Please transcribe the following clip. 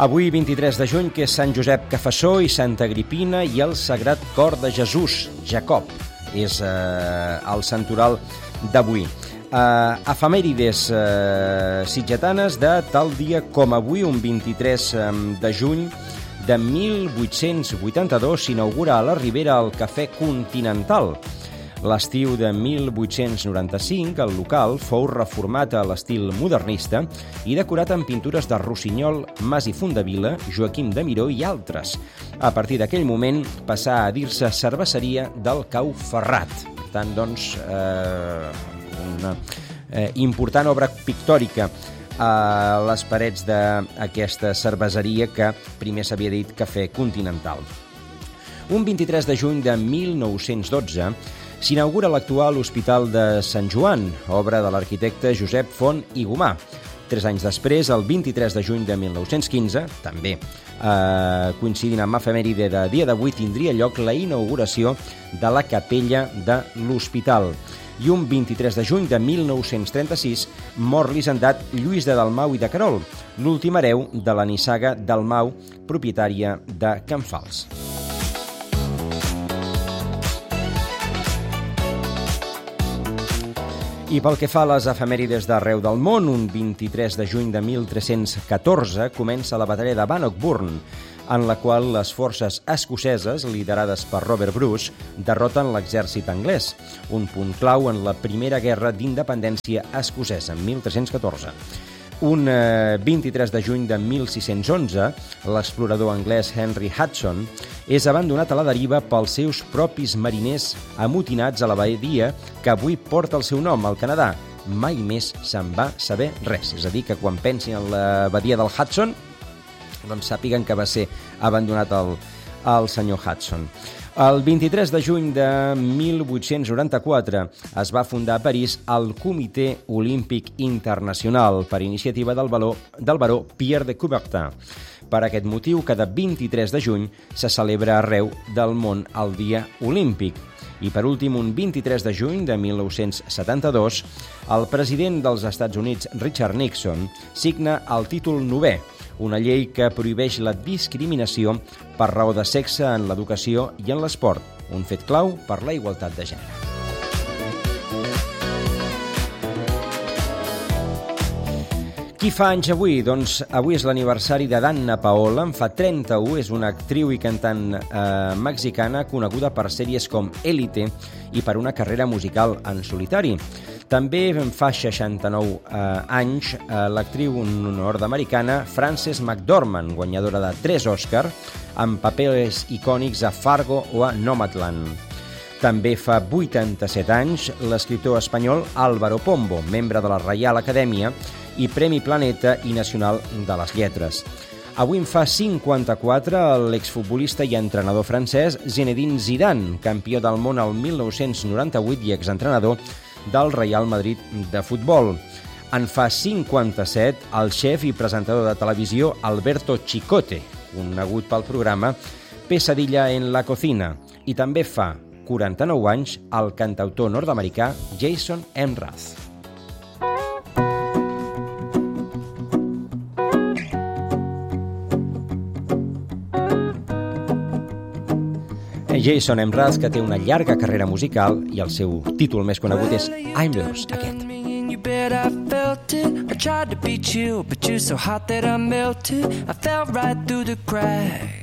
Avui, 23 de juny, que és Sant Josep Cafassó i Santa Agripina i el Sagrat Cor de Jesús, Jacob. És el santoral d'avui. Efemèrides sitgetanes de tal dia com avui, un 23 de juny de 1882, s'inaugura a la Ribera el Cafè Continental. L'estiu de 1895, el local fou reformat a l'estil modernista i decorat amb pintures de Rossinyol, Mas i Fondavila, Joaquim de Miró i altres. A partir d'aquell moment passà a dir-se Cerveseria del Cau Ferrat. Per tant, doncs, una important obra pictòrica a les parets d'aquesta cerveseria que primer s'havia dit Cafè Continental. Un 23 de juny de 1912 s'inaugura l'actual Hospital de Sant Joan, obra de l'arquitecte Josep Font i Gomà. 3 anys després, el 23 de juny de 1915, també coincidint amb efemèride de dia d'avui, tindria lloc la inauguració de la capella de l'hospital. I un 23 de juny de 1936 mor l'hisendat Lluís de Dalmau i de Querol, l'últim hereu de la nissaga Dalmau, propietària de Can Fals. I pel que fa a les efemèrides d'arreu del món, un 23 de juny de 1314 comença la batalla de Bannockburn, en la qual les forces escoceses, liderades per Robert Bruce, derroten l'exèrcit anglès, un punt clau en la primera guerra d'independència escocesa, en 1314. Un 23 de juny de 1611, l'explorador anglès Henry Hudson és abandonat a la deriva pels seus propis mariners amotinats a la badia que avui porta el seu nom, al Canadà. Mai més se'n va saber res. És a dir, que quan pensin en la badia del Hudson, doncs sàpiguen que va ser abandonat el senyor Hudson. El 23 de juny de 1894 es va fundar a París el Comitè Olímpic Internacional per iniciativa del baró Pierre de Coubertin. Per aquest motiu, cada 23 de juny se celebra arreu del món el Dia Olímpic. I per últim, un 23 de juny de 1972, el president dels Estats Units, Richard Nixon, signa el títol 9è, una llei que prohibeix la discriminació per raó de sexe en l'educació i en l'esport, un fet clau per la igualtat de gènere. Qui fa anys avui? Doncs avui és l'aniversari de Danna Paola, en fa 31, és una actriu i cantant mexicana coneguda per sèries com Élite i per una carrera musical en solitari. També en fa 69 anys l'actriu nord-americana Frances McDormand, guanyadora de 3 Òscar, amb papers icònics a Fargo o a Nomadland. També fa 87 anys l'escriptor espanyol Álvaro Pombo, membre de la Reial Acadèmia i Premi Planeta i Nacional de les Lletres. Avui en fa 54 l'exfutbolista i entrenador francès Zinedine Zidane, campió del món al 1998 i exentrenador del Real Madrid de futbol. En fa 57 el xef i presentador de televisió Alberto Chicote, conegut pel programa Pesadilla en la cocina. I també fa 49 anys el cantautor nord-americà Jason Mraz. Jason Mraz, que té una llarga carrera musical i el seu títol més conegut és I'm Yours, aquest. I tried to beat you, but you're so hot that I melted. I fell right through the cracks.